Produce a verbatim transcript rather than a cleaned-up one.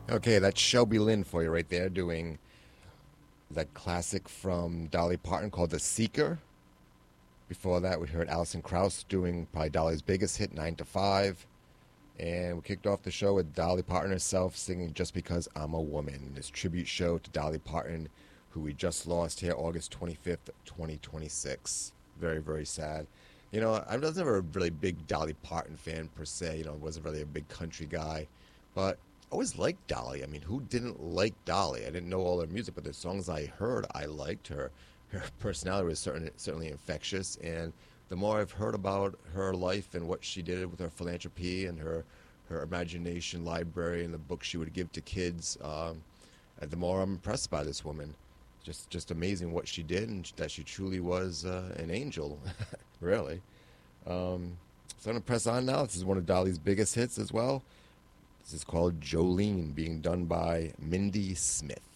Okay, that's Shelby Lynn for you right there, doing that classic from Dolly Parton called The Seeker. Before that, we heard Alison Krauss doing probably Dolly's biggest hit, Nine to Five. And we kicked off the show with Dolly Parton herself singing Just Because I'm a Woman, this tribute show to Dolly Parton, who we just lost here August twenty-fifth, twenty twenty-six. Very, very sad. You know, I was never a really big Dolly Parton fan per se. You know, I wasn't really a big country guy. But I always liked Dolly. I mean, who didn't like Dolly? I didn't know all her music, but the songs I heard, I liked her. Her personality was certain, certainly infectious, and the more I've heard about her life and what she did with her philanthropy and her, her imagination library and the books she would give to kids, um, the more I'm impressed by this woman. Just just amazing what she did, and that she truly was uh, an angel, really. Um, so I'm going to press on now. This is one of Dolly's biggest hits as well. This is called Jolene, being done by Mindy Smith.